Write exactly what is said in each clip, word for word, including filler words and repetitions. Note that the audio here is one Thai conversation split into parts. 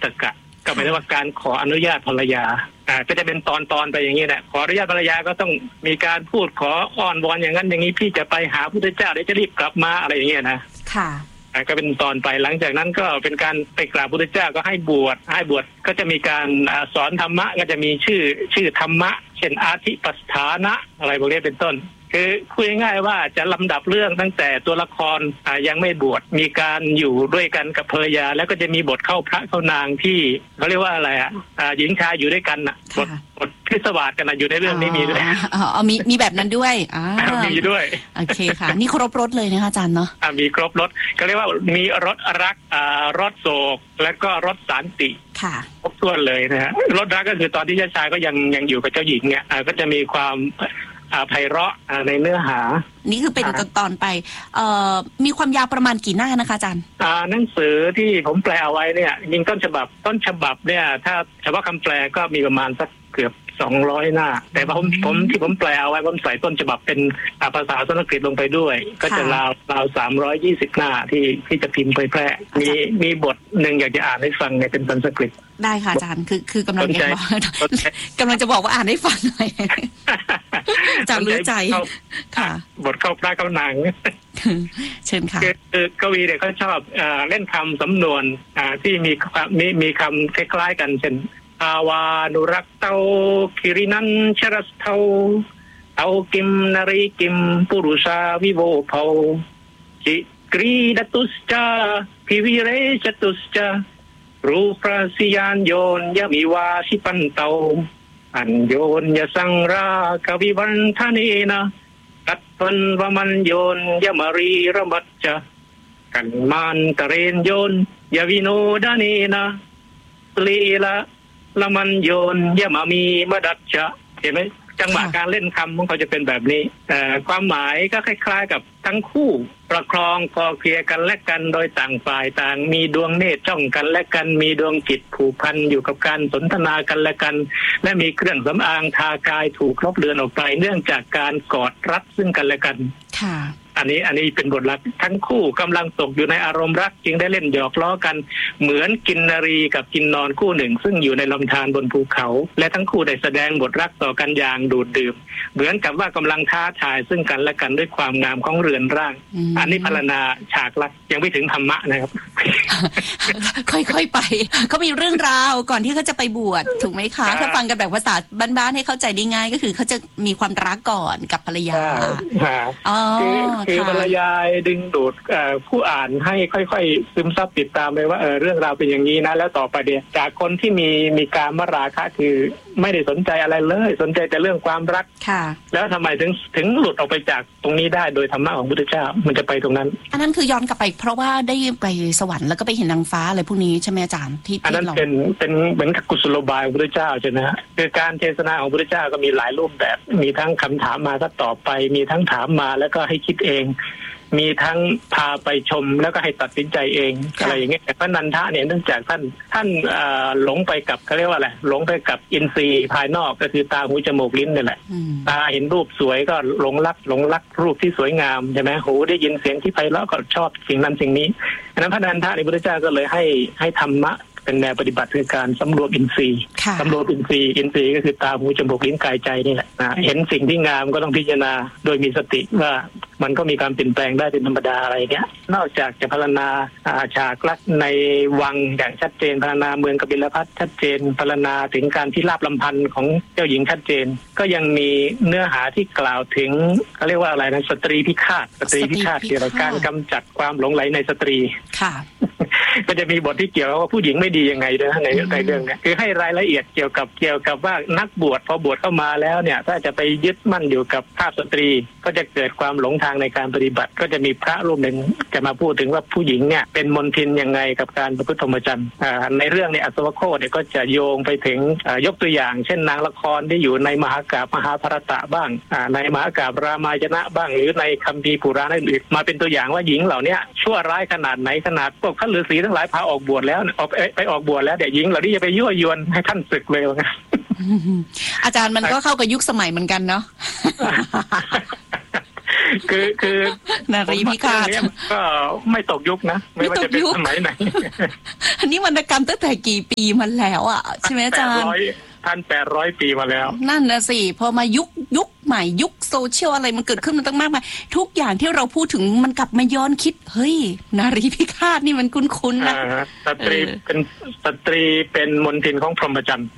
กะก็หมายถึงว่าการขออนุญาตภรรยาอ่าก็จะเป็นตอนตอนไปอย่างนี้แหละขออนุญาตภรรยาก็ต้องมีการพูดขออ้อนวอนอย่างนั้นอย่างนี้พี่จะไปหาพระพุทธเจ้าเดี๋ยวจะรีบกลับมาอะไรอย่างเงี้ยนะค่ะก็เป็นตอนไปหลังจากนั้นก็เป็นการไปกราบพระพุทธเจ้าก็ให้บวชให้บวชก็จะมีการสอนธรรมะก็จะมีชื่อชื่อธรรมะเช่นอาทิปัฏฐานะอะไรพวกนี้เป็นต้นคือพูดง่ายๆว่าจะลำดับเรื่องตั้งแต่ตัวละครยังไม่บวชมีการอยู่ด้วยกันกับภรรยาแล้วก็จะมีบทเข้าพระเข้านางที่เขาเรียกว่าอะไรอ่ะหญิงชายอยู่ด้วยกันน่ะบทบทพิศวาสกันนะอยู่ในเรื่องนี้มีด้วยอ๋อมีมีแบบนั้นด้วยอ่ามีด้วยโอเคค่ะนี่ครบรถเลยนะคะอาจารย์เนาะอ่ามีครบรถก็เรียกว่ามีรถรักอ่ารถโศกแล้วก็รถสันติค่ะครบถ้วนเลยนะฮะรถรักก็คือตอนที่เจ้าชายก็ยังยังอยู่กับเจ้าหญิงเนี่ยก็จะมีความไพเราะในเนื้อหานี่คือเป็นตอนไปเอ่อมีความยาวประมาณกี่หน้านะคะอาจารย์อ่าหนังสือที่ผมแปลเอาไว้เนี่ยยิงต้นฉบับต้นฉบับเนี่ยถ้าเฉพาะคำแปลก็มีประมาณสักเกือบสองร้อยหน้าแต่ผมผมที่ผมแปลเอาไว้ผมใส่ต้นฉบับเป็นภาษาสันสกฤตลงไปด้วยก็จะราวราวสามร้อยยี่สิบหน้าที่ที่จะพิมพ์เผยแพร่มีมีบทหนึ่งอยากจะอ่านให้ฟังเนี่ยเป็นสันสกฤตได้ค่ะอาจารย์คือคือกำลังจะบอกกำลังจะบอกว่าอ่านให้ฟังหน่อยจำรู้ใจค่ะบทเข้าพระเข้านางเชิญค่ะคือกวีเนี่ยเขาชอบเล่นคำสำนวนที่มีมีมีคำคล้ายๆกันเช่นอาวานุรักเตาคิรินันชรัสเทาเตากิมนารีกิมปุรุชาวิโวภาจิกรีดตุสจาพิวิเรชตุสจารูปราสิยานโยนยมิวาชิปันเตาอันโยนยสังรากวิวันทานีนะตัดพันวมันโยนยมารีระมัจจะกันมันตะเรนโยนยวิโนดานีนะลีละละมันโยนยมามีมดัจจะเห็นไหมจังหวะการเล่นคำของเขาจะเป็นแบบนี้แต่ความหมายก็คล้ายๆกับทั้งคู่ประคองคอเคลียกันและกันโดยต่างฝ่ายต่างมีดวงเนตรจ้องกันและกันมีดวงจิตผูกพันอยู่กับการสนทนากันและกันและมีเครื่องสำอางทากายถูกลบเลือนออกไปเนื่องจากการกอดรัดซึ่งกันและกันค่ะอันนี้อันนี้เป็นบทรักทั้งคู่กำลังตกอยู่ในอารมณ์รักจึงได้เล่นหยอกล้อกันเหมือนกินนารีกับกินนอนคู่หนึ่งซึ่งอยู่ในลำธารบนภูเขาและทั้งคู่ได้แสดงบทรักต่อกันอย่างดูดดื่มเหมือนกับว่ากำลังท้าทายซึ่งกันและกันด้วยความงามของเรือนร่างอันนี้พรรณนาฉากรักยังไม่ถึงธรรมะนะครับค่อยๆไปเขามีเรื่องราวก่อนที่เขาจะไปบวชถูกไหมคะถ้าฟังกันแบบภาษาบ้านๆให้เข้าใจได้ง่ายก็คือเขาจะมีความรักก่อนกับภรรยาอ๋อคือภรรยาดึงดูดผู้อ่านให้ค่อยๆซึมซับติดตามไปว่าเออเรื่องราวเป็นอย่างนี้นะแล้วต่อไปเดี๋ยวจากคนที่มีมีการมราคะคือไม่ได้สนใจอะไรเลยสนใจแต่เรื่องความรักค่ะแล้วทำไมถึงถึงหลุดออกไปจากตรงนี้ได้โดยธรรมะของพุทธเจ้ามันจะไปตรงนั้นอันนั้นคือย้อนกลับไปเพราะว่าได้ไปสวรรค์แล้วก็ไปเห็นนางฟ้าอะไรพวกนี้ใช่ไหมอาจารย์ที่อันนั้นเป็นเป็นเหมือนกุศโลบายของพุทธเจ้าใช่ไหมฮะคือการเทศนาของพุทธเจ้าก็มีหลายรูปแบบมีทั้งคำถามมาก็ตอบไปมีทั้งถามมาแล้วก็ให้คิดเองมีทั้งพาไปชมแล้วก็ให้ตัดสินใจเองอะไรอย่างเงี้ยแต่พระนันทะเนี่ยเนื่องจากท่านท่านหลงไปกับเขาเรียกว่าอะไรหลงไปกับอินทรีย์ภายนอกก็คือตาหูจมูกลิ้นนี่แหละตาเห็นรูปสวยก็หลงรักหลงรักรูปที่สวยงามใช่ไหมหูได้ยินเสียงที่ไพเราะก็ชอบสิ่งนั้นสิ่งนี้ดังนั้นพระนันทะในพุทธเจ้าก็เลยให้ให้ธรรมะเป็นแนวปฏิบัติคือการสำรวมอินทรีย์สำรวมอินทรีย์อินทรีย์ก็คือตาหูจมูกลิ้นกายใจนี่แหละนะเห็นสิ่งที่งามก็ต้องพิจารณาโดยมีสติว่ามันก็มีการเปลี่ยนแปลงได้เป็นธรรมดาอะไรเงี้ยนอกจากจะพรรณนาฉากรักในวังอย่างชัดเจนพรรณนาเมืองกบิลพัสชัดเจนพรรณนาถึงการที่ลาบลำพันธ์ของเจ้าหญิงชัดเจนก็ยังมีเนื้อหาที่กล่าวถึงเขาเรียกว่าอะไรนะสตรีพิฆาตสตรีพิฆาตเกี่ยวกับการกำจัดความหลงไหลในสตรีค่ะก็จะมีบทที่เกี่ยวกับว่าผู้หญิงไม่ดียังไงด้วยในในเรื่องนี้คือให้รายละเอียดเกี่ยวกับเกี่ยวกับว่านักบวชพอบวชเข้ามาแล้วเนี่ยถ้าจะไปยึดมั่นอยู่กับภาพสตรีก็จะเกิดความหลงทางในการปฏิบัติก็จะมีพระรูปหนึ่งจะมาพูดถึงว่าผู้หญิงเนี่ยเป็นมนทินยังไงกับการประพฤติพรหมจรรย์ในเรื่องในอัศวโคตเนี่ยก็จะโยงไปถึงยกตัวอย่างเช่นนางละครที่อยู่ในมหากาพย์มหาภารตะบ้างในมหากาพย์รามายณะบ้างหรือในคัมภีร์ปุราณอื่นมาเป็นตัวอย่างว่าหญิงเหล่านี้ชั่วร้ายขนาดไหนขนาดพวกพระฤาษีทั้งหลายพาออกบวชแล้วออกไปออกบวชแล้วเดี๋ยวหญิงเหล่านี้จะไปยั่วยวนให้ท่านศึกเลยว่างั้นอาจารย์มันก็เข้ากับยุคสมัยเหมือนกันเนาะคือคือนารีพิฆาตก็ไม่ตกยุคนะไม่ว่าจะเป็นสมัยไหนอันนี้วรรณกรรมตั้งแต่กี่ปีมันแล้วอ่ะใช่ไหมอาจารย์พันแปดร้อยปีมาแล้วนั่นนะสิพอมายุคยุคใหม่ยุคโซเชียลอะไรมันเกิดขึ้นมันตั้งมากมายทุกอย่างที่เราพูดถึงมันกลับมาย้อนคิดเฮ้ยนารีพิฆาตนี่มันคุ้นๆนะสตรีเป็นสตรีเป็นมนทินของพรหมจรรย์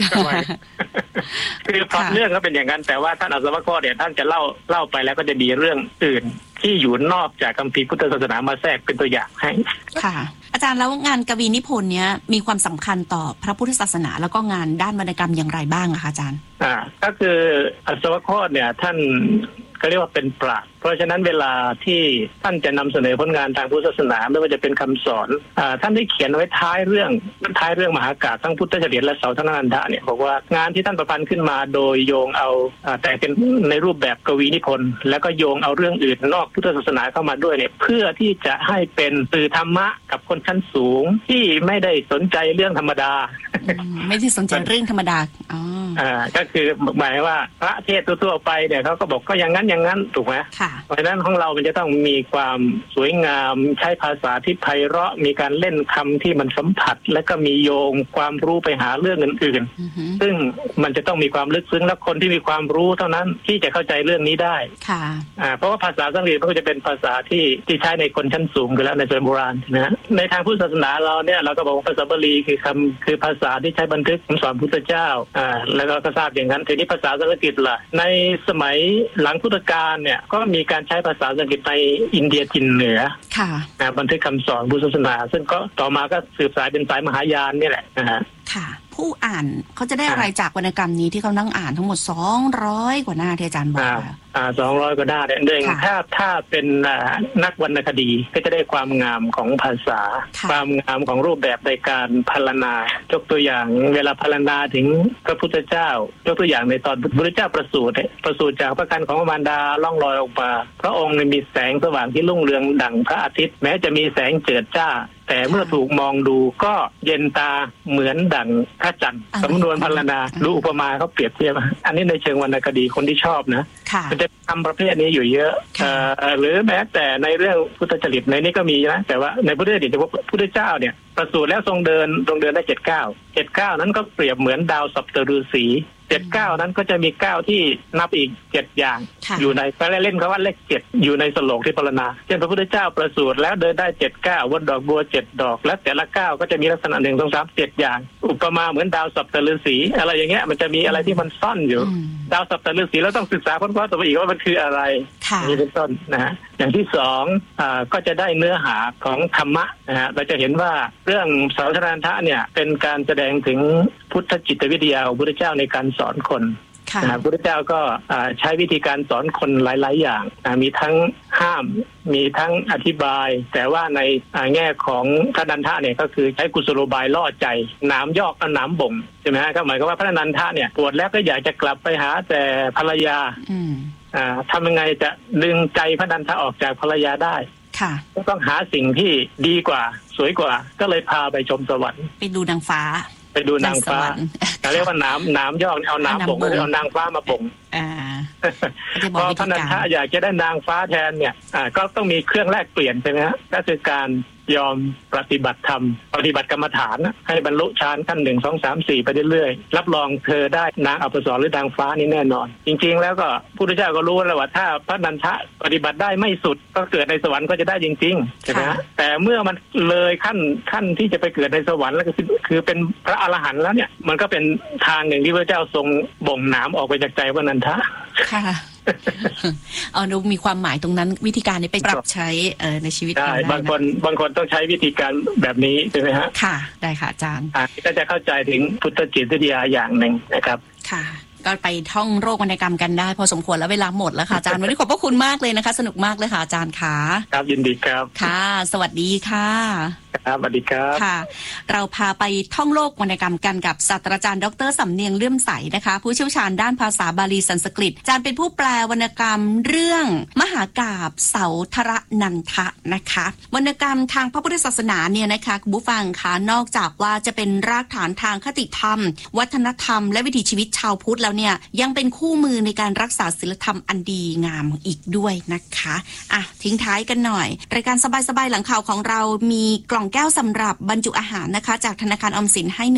คือพล็อตเรื่องก็เป็นอย่างนั้นแต่ว่าท่านอัศวกรเนี่ยท่านจะเล่าเล่าไปแล้วก็จะมีเรื่องอื่นที่อยู่นอกจากคัมภีร์พุทธศาสนามาแทรกเป็นตัวอย่างให้ค่ะอาจารย์แล้วงานกวีนิพนธ์เนี้ยมีความสำคัญต่อพระพุทธศาสนาแล้วก็งานด้านวรรณกรรมอย่างไรบ้างอะคะอาจารย์อ่าก็คืออัศวกรเนี่ยท่านก็เรียกว่าเป็นปราชญ์เพราะฉะนั้นเวลาที่ท่านจะนำเสนอผลงานทางพุทธศาสนาไม่ว่าจะเป็นคำสอนอ่าท่านได้เขียนไว้ท้ายเรื่องท้ายเรื่องมหากาพย์ทั้งพุทธจริยและเสาธนันทะเนี่ยบอกว่างานที่ท่านประพันธ์ขึ้นมาโดยโยงเอาอ่าแต่เป็นในรูปแบบกวีนิพนธ์แล้วก็โยงเอาเรื่องอื่นนอกพุทธศาสนาเข้ามาด้วยเนี่ยเพื่อที่จะให้เป็นสื่อธรรมะกับคนชั้นสูงที่ไม่ได้สนใจเรื่องธรรมดาไม่ได้สนใจเรื่องธรรมดาอ๋ออ่าก็คือหมายว่าพระเทศทั่วไปเนี่ยเขาก็บอกก็อย่างนั้นอย่างนั้นถูกไหมค่ะเพราะฉะนั้นของเรามันจะต้องมีความสวยงามใช้ภาษาที่ไพเราะมีการเล่นคำที่มันสัมผัสและก็มีโยงความรู้ไปหาเรื่องอื่นๆซึ่งมันจะต้องมีความลึกซึ้งและคนที่มีความรู้เท่านั้นที่จะเข้าใจเรื่องนี้ได้ค่ะอ่าเพราะว่าภาษาสังกฤษมันก็จะเป็นภาษาที่ที่ใช้ในคนชั้นสูงกันแล้วในสมัยโบราณนะฮะในทางพุทธศาสนาเราเนี่ยเราก็บอกว่าภาษาบาลีคือคำคือภาษาที่ใช้บันทึกคำสอนพุทธเจ้าอ่าแล้วก็ทราบอย่างนั้นทีนี้ภาษาสังกฤษล่ะในสมัยหลังพุทธกาลเนี่ยก็มีการใช้ภาษาสังกฤษในอินเดียจีนเหนือค่ะบันทึกคำสอนพุทธศาสนาซึ่งก็ต่อมาก็สืบสายเป็นสายมหายานนี่แหละนะฮะค่ะผู้อ่านเขาจะได้อะไรจากวรรณกรรมนี้ที่เขานั่งอ่านทั้งหมดสองร้อยกว่าหน้าที่อาจารย์บอกอ่าสองร้อยกว่าหน้าเนี่ยหนึ่งถ้าถ้าเป็นนักวรรณคดีก็จะได้ความงามของภาษาความงามของรูปแบบในการพรรณนายกตัวอย่างเวลาพรรณนาถึงพระพุทธเจ้ายกตัวอย่างในตอนพระพุทธเจ้าประสูติประสูติจากพระครรภ์ของมารดาล่องลอยออกมาพระองค์มีแสงสว่างที่รุ่งเรืองดั่งพระอาทิตย์แม้จะมีแสงเจิดจ้าแต่เมื่อถูกมองดูก็เย็นตาเหมือนดั่งพระจันทร์สำนวนพรรณนาดูอุปมาเขาเปรียบเทียบอันนี้ในเชิงวรรณคดีคนที่ชอบนะมันจะทำประเภทนี้อยู่เยอะหรือแม้แต่ในเรื่องพุทธจริตในนี้ก็มีนะแต่ว่าในพุทธจริตจะว่าพุทธเจ้าเนี่ยประสูติแล้วทรงเดินทรงเดินได้เจ็ดเก้าเจ็ดเก้านั้นก็เปรียบเหมือนดาวสัปตฤาษีเจ็ดเก้านั้นก็จะมีเก้าที่นับอีกเจ็ดอย่างอยู่ในไปเล่นคำว่าเลขเจ็ดอยู่ในสโลกที่พรรณนาเช่นพระพุทธเจ้าประสูติแล้วเดินได้เจ็ดเก้าวนดอกบัวเจ็ดดอกและแต่ละเก้าก็จะมีลักษณะหนึ่งสองสามเจ็ดอย่างอุปมาเหมือนดาวสัปตฤาษีอะไรอย่างเงี้ยมันจะมีอะไรที่มันซ่อนอยู่ดาวสัปตฤาษีแล้วต้องศึกษาค้นคว้าต่อไปอีกว่ามันคืออะไรนี่เป็นต้นนะฮะอย่างที่สองอ่าก็จะได้เนื้อหาของธรรมะนะฮะเราจะเห็นว่าเรื่องเสาธนันทะเนี่ยเป็นการแสดงถึงพุทธจิตวิทยาของพระพุทธเจ้าในการสอนคนพระพุทธเจ้าก็ใช้วิธีการสอนคนหลายๆอย่างมีทั้งห้ามมีทั้งอธิบายแต่ว่าในแง่ของพระนันทะเนี่ยก็คือใช้กุศโลบายล่อใจน้ำยอกเอาน้ำบ่งใช่ไหมฮะก็หมายความว่าพระนันทะเนี่ยปวดแล้วก็อยากจะกลับไปหาแต่ภรรยาทำยังไงจะดึงใจพระนันทะออกจากภรรยาได้ก็ต้องหาสิ่งที่ดีกว่าสวยกว่าก็เลยพาไปชมสวรรค์ไปดูนางฟ้าไปดูนางฟ้าเขาเรียกว่าน้ำน้ำยอกเอาน้ำบ่งเอานางฟ้ามาบ่งพอพระนันทะอยากจะได้นางฟ้าแทนเนี่ยก็ต้องมีเครื่องแลกเปลี่ยนใช่ไหมฮะก็คือการยอมปฏิบัติธรรมปฏิบัติกรรมฐานให้บรรลุฌานขั้นหนึ่งสองสามสี่ไปเรื่อยๆรับรองเธอได้นางอัปสรหรือนางฟ้านี่แน่นอนจริงๆแล้วก็พระพุทธเจ้าก็รู้แล้วว่าถ้าพระนันทะปฏิบัติได้ไม่สุดก็เกิดในสวรรค์ก็จะได้จริงๆใช่ไหมฮะแต่เมื่อมันเลยขั้นขั้นที่จะไปเกิดในสวรรค์แล้วก็คือเป็นพระอรหันต์แล้วเนี่ยมันก็เป็นทางหนึ่งที่พระเจ้าทรงบ่งน้ำออกไปจากใจพระนันทะค่ะเอาดูมีความหมายตรงนั้นวิธีการนี้ไปปรับใช้เอ่อในชีวิตได้บางคนบางคนต้องใช้วิธีการแบบนี้ใช่ไหมฮะค่ะได้ค่ะอาจารย์ก็จะเข้าใจถึงพุทธจิตวิทยาอย่างหนึ่งนะครับค่ะก็ไปท่องโรควรรณกรรมกันได้พอสมควรแล้วเวลาหมดแล้วค่ะอาจารย์วันนี้ขอบพระคุณมากเลยนะคะสนุกมากเลยค่ะอาจารย์ค่ะครับยินดีครับค่ะสวัสดีค่ะครับสวัสดีครับค่ะเราพาไปท่องโลกวรรณกรรมกันกับศาสตราจารย์ดรสำเนียงเลื่อมใสนะคะผู้เชี่ยวชาญด้านภาษาบาลีสันสกฤตอาจารย์เป็นผู้แปลวรรณกรรมเรื่องมหากาพย์เสาธรนันทะนะคะวรรณกรรมทางพระพุทธศาสนาเนี่ยนะคะคุณผู้ฟังคะนอกจากว่าจะเป็นรากฐานทางคติธรรมวัฒนธรรมและวิถีชีวิตชาวพุทธแล้วเนี่ยยังเป็นคู่มือในการรักษาศีลธรรมอันดีงามอีกด้วยนะคะอ่ะทิ้งท้ายกันหน่อยรายการสบายๆหลังข่าวของเรามีกล่องแก้วสำหรับบรรจุอาหารนะคะจากธนาคารออมสินให้